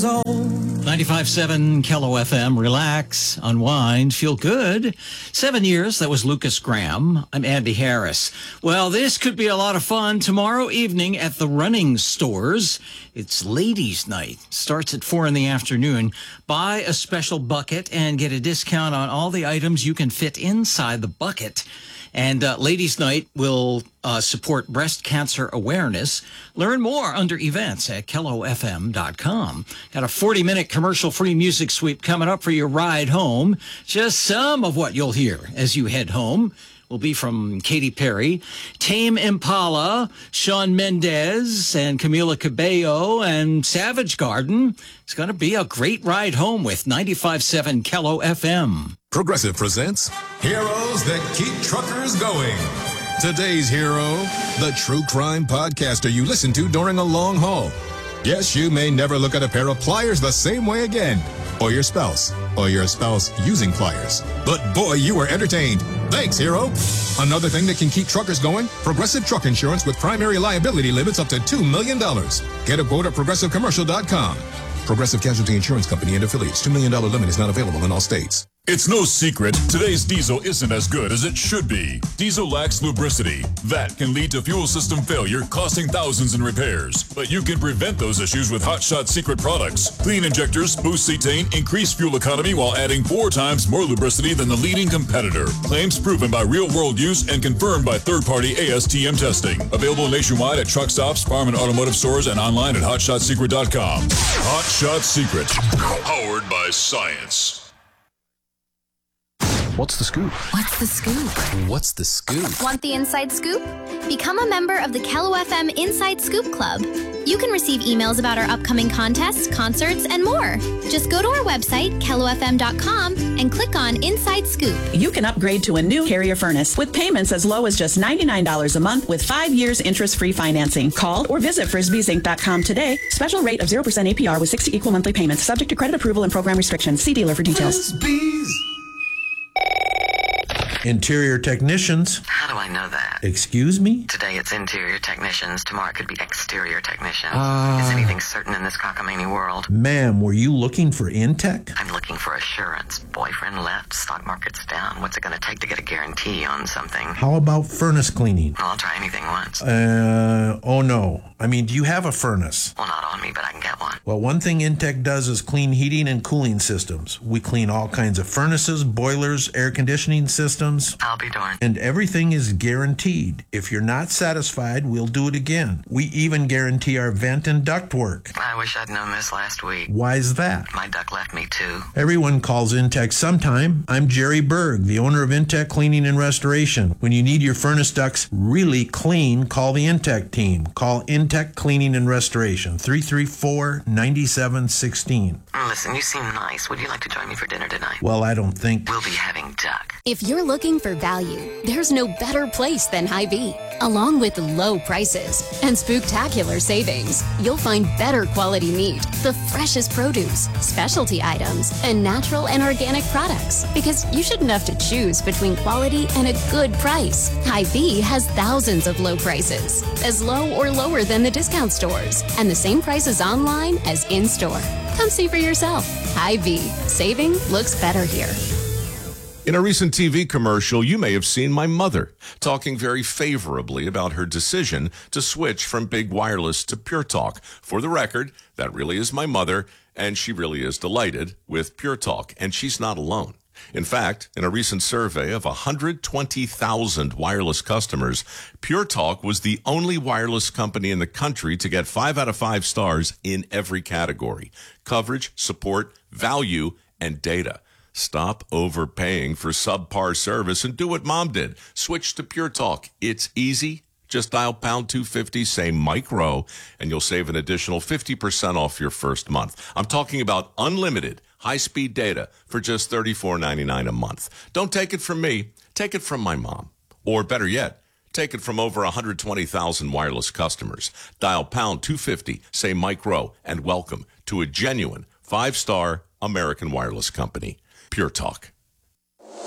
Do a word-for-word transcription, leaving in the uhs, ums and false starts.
years old. ninety-five point seven K L O F M. Relax, unwind, feel good. Seven years, that was Lucas Graham. I'm Andy Harris. Well, this could be a lot of fun tomorrow evening at the running stores. It's ladies' night. Starts at four in the afternoon. Buy a special bucket and get a discount on all the items you can fit inside the bucket. And uh, Ladies' Night will uh, support breast cancer awareness. Learn more under events at K L O F M dot com. Got a forty-minute commercial-free music sweep coming up for your ride home. Just some of what you'll hear as you head home will be from Katy Perry, Tame Impala, Shawn Mendes, and Camila Cabello, and Savage Garden. It's going to be a great ride home with ninety-five point seven K L O F M. Progressive presents Heroes That Keep Truckers Going. Today's hero, the true crime podcaster you listen to during a long haul. Yes, you may never look at a pair of pliers the same way again. Or your spouse. Or your spouse using pliers. But boy, you were entertained. Thanks, hero. Another thing that can keep truckers going, Progressive Truck Insurance with primary liability limits up to two million dollars. Get a quote at progressive commercial dot com. Progressive Casualty Insurance Company and affiliates. two million dollars limit is not available in all states. It's no secret, today's diesel isn't as good as it should be. Diesel lacks lubricity. That can lead to fuel system failure, costing thousands in repairs. But you can prevent those issues with Hot Shot Secret products. Clean injectors, boost cetane, increase fuel economy while adding four times more lubricity than the leading competitor. Claims proven by real-world use and confirmed by third-party A S T M testing. Available nationwide at truck stops, farm and automotive stores, and online at hot shot secret dot com. Hot Shot Secret, powered by science. What's the scoop? What's the scoop? What's the scoop? Want the inside scoop? Become a member of the K L O F M Inside Scoop Club. You can receive emails about our upcoming contests, concerts, and more. Just go to our website, K L O F M dot com, and click on Inside Scoop. You can upgrade to a new Carrier furnace with payments as low as just ninety-nine dollars a month with five years interest-free financing. Call or visit frisbees inc dot com today. Special rate of zero percent A P R with sixty equal monthly payments, subject to credit approval and program restrictions. See dealer for details. Frisbees. Interior technicians. How do I know that? Excuse me? Today it's interior technicians. Tomorrow it could be exterior technicians. Uh, Is anything certain in this cockamamie world? Ma'am, were you looking for Intech? I'm looking for assurance. Boyfriend left, stock market's down. What's it going to take to get a guarantee on something? How about furnace cleaning? Well, I'll try anything once. Uh, oh no. I mean, do you have a furnace? Well, not on me, but I can get one. Well, one thing Intech does is clean heating and cooling systems. We clean all kinds of furnaces, boilers, air conditioning systems. I'll be darned. And everything is guaranteed. If you're not satisfied, we'll do it again. We even guarantee our vent and duct work. I wish I'd known this last week. Why's that? My duck left me too. Everyone calls Intech sometime. I'm Jerry Berg, the owner of Intech Cleaning and Restoration. When you need your furnace ducts really clean, call the Intech team. Call Intech Cleaning and Restoration, three three four, nine seven one six. Listen, you seem nice. Would you like to join me for dinner tonight? Well, I don't think... We'll be having duck. If you're looking for value, there's no better place than Hy-Vee. Along with low prices and spooktacular savings, you'll find better quality meat, the freshest produce, specialty items, and natural and organic products. Because you shouldn't have to choose between quality and a good price. Hy-Vee has thousands of low prices, as low or lower than the discount stores, and the same prices online as in-store. Come see for yourself. Hy-Vee. Saving looks better here. In a recent T V commercial, you may have seen my mother talking very favorably about her decision to switch from Big Wireless to Pure Talk. For the record, that really is my mother, and she really is delighted with Pure Talk, and she's not alone. In fact, in a recent survey of one hundred twenty thousand wireless customers, Pure Talk was the only wireless company in the country to get five out of five stars in every category: coverage, support, value, and data. Stop overpaying for subpar service and do what Mom did. Switch to Pure Talk. It's easy. Just dial pound two fifty, say Mike Rowe, and you'll save an additional fifty percent off your first month. I'm talking about unlimited high-speed data for just thirty-four ninety-nine a month. Don't take it from me. Take it from my mom. Or better yet, take it from over one hundred twenty thousand wireless customers. Dial pound two fifty, say Mike Rowe, and welcome to a genuine five-star American wireless company. Pure Talk.